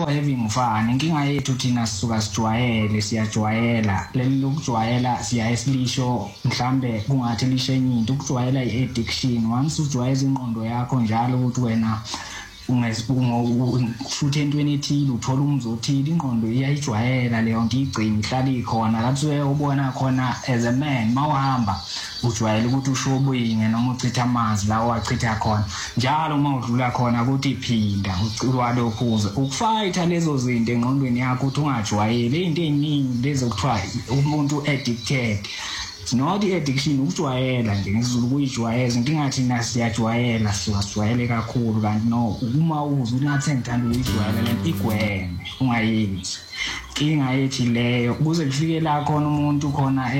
for having fun. Inkinga yethu thina sisuka sijwayele siyajwayela leli lokujwayela siyayisilisho mhlambe kungathi lishe enye into ukujwayela i-addiction. Once ujwayeza ingqondo yakho njalo ukuthi wena futhi entweni ethile uthola umzothile ingqondo iyayijwayela leyo nto igcina ihlala ikhona lapho uyabona khona as a man mawuhamba ujwayele ukuthi ushobuyinge noma uchitha amanzi la wachitha khona njalo mawudlula khona ukuthi iphinda ucilwa lokhuza ukufayitha lezo zinto engqondweni yakho ukuthi ungajwayeli into eziningi lezo kuthiwa umuntu addicted. Not the addiction ukujwayela nje ngizulu kuyijwayeza inkingathi nasiyajwayela sijwayele kakhulu kanti no uma uze unathi ngithanda ukujwayela lento igweme ungayenzi inkinga yethi leyo kuze kufike la khona umuntu khona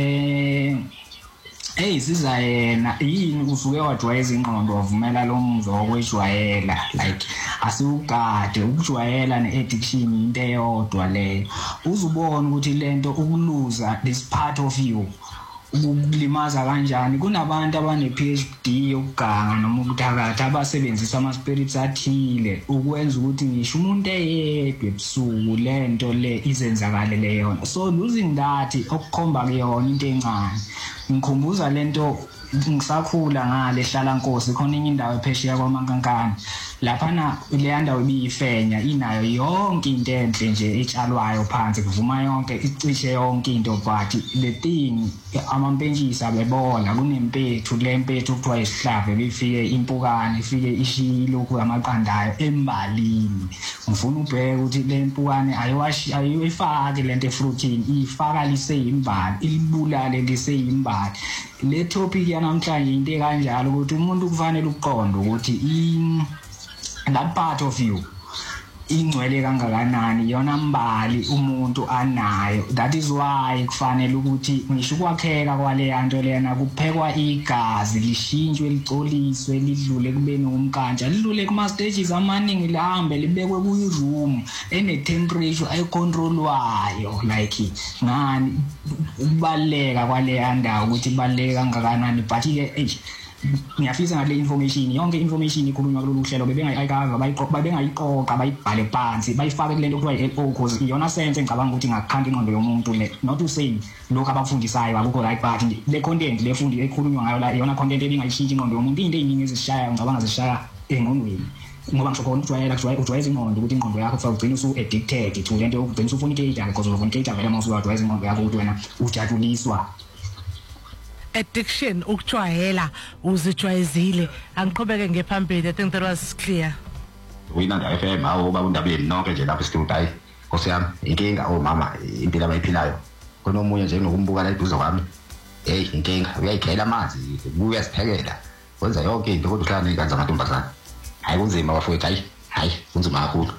siza yena yini usuke wajwayeza ingqondo wavumela lo muzwa wokujwayela like asiwugade ukujwayela ne-addiction into eyodwa leyo uzubona ukuthi lento ukuluza this part of you ukulimaza kanjani. Kunabantu abane-PhD yokuganga noma ukuthakatha abasebenzisa ama-spirits athile ukwenza ukuthi ngisho umuntu eyedwa ebusuku lento le izenzakale leyona. So losing that okukhomba kuyona into encane. Ngikhumbuza lento ngisakhula ngale hlala Nkosi khona enye indawo ephesheya kwaMankankane laphana le ndawo ibiyifenya inayo yonke into enhle nje etshalwayo phansi kuvuma yonke icishe yonke into but le thing amampentshisa bebola kunempethu le mpethu kuthiwa isihlave bifike impukane ifike ishilo amaqandayo embalini ngifuna ubheke ukuthi le mpukane ayifake lento efruitini ifaka liseyimbali ilibulale liseyimbali. Le topic yanamhlanje into kanjalo ukuthi umuntu kufanele uqonde ukuthi that part of you ingcwele kangakanani yona mbali umuntu anayo. That is why kufanele ukuthi ngisho ukwakheka kwale nto lena kuphekwa igazi lishintshwe licoliswe lidlule kubeni umkanja lidlule kuma stages amaningi lihambe libekwe ku-room ene temperature ayicontrolwayo like ngani ukubaleka kwale ndawo ukuthi ibaleka kangakanani but ke ngiyafisa ngale information yonke information ikhulunywa kulolu hlelo bebengayiqoqa bayibhale phansi bayifake kulento kuthiwa i-LO cause iyona sense ngicabanga ukuthi ngakhanda ingqondo yomuntu le not to say lokho abafundisayo akukho right but le content le fundi ekhulunywa ngayo la iyona content ebingayishintsha ingqondo yomuntu into eziningi ezishaya ngicabanga zishaya engqondweni ngoba ngisho khona ujwayeza ingqondo ukuthi ingqondo yakho kufanele ugcine usu-addicted to lento ugcine usufornicate because ufornicate vele mawusujwayeza ingqondo yakho ukuthi wena ujaduliswa. Addiction ukujwayela uzijwayezile angiqhubeke ngephambili. I think that was clear. Uyinanda FM awu baba undabeni nonke nje lapha studio hayi Nkosi yami inkinga mama impilo abayiphilayo khona omunye nje nginokumbuka la eduze kwami inkinga uyayikhela amanzi uyasiphekela wenza yonke into kodwa uhlala nekanza amantombazana hayi kunzima bafowethu hayi kunzima kakhulu.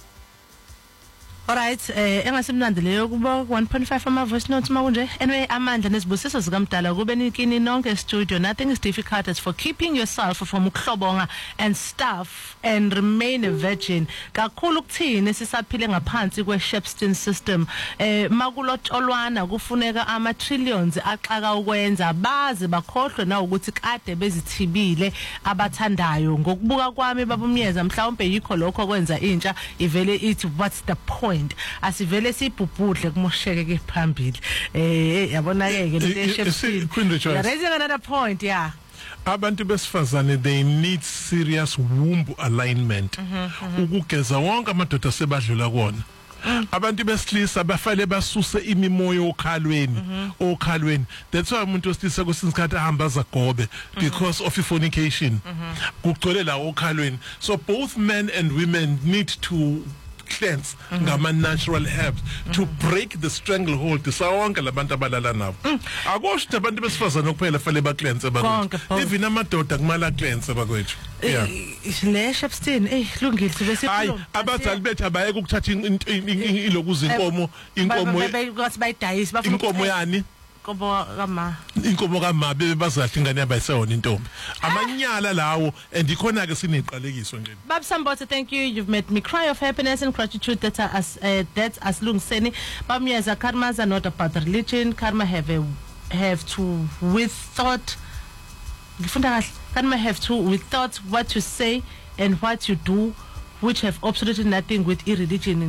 Alright, engasimnandi leyo kuba 1.5 ama voice notes makunje. Anyway, amandla nezibusiso zikaMdala kube nikini nonke studio. Nothing is difficult as for keeping yourself from ukuhlobonga and stuff and remain a virgin. Kakhulu ukuthini sisaphile ngaphansi kwe-Shepstein system. Makulotsholwana kufuneka ama trillions axaka ukwenza baze bakhohlwe na ukuthi kade bezithibile abathandayo. Ngokubuka kwami babumnyeza mhlawumbe yikho lokho kwenza intsha ivele ithi what's the point? Asivele sibhubhudle kumosheke ke phambili yabona ke le Shepstein raising another point. Yeah, abantu besifazane they need serious womb alignment ukugeza wonke amadoda sebadlula kona. Abantu besilisa bafale basuse imimoya okhalweni that's why umuntu wesilisa kwesinsikhathi ahamba zagobe because of fornication kugcwele la okhalweni. So both men and women need to cleanse ngama natural herbs to break the stranglehold sawonke labantu abalala nabo. Akusho abantu besifazana kuphela fanele ba cleanse bakwethu even amadoda kumala cleanse bakwethu. Yeah, le Shepstein lungile besikhuluma abazali bethu abayeke ukuthatha ilokuza inkomo bayidayisa bafuna inkomo yani inkomo kama bebe bazahle ingane yabayisona intombi amanyala lawo andikhona ke sineqalekiso nje. Bab Sambote, thank you. You've made me cry of happiness and gratitude. That's as Lungseni. Bamyeza karmas are not about religion. Karma have to with thought. Karma have to with thought what you say and what you do, which have absolutely nothing with irreligion.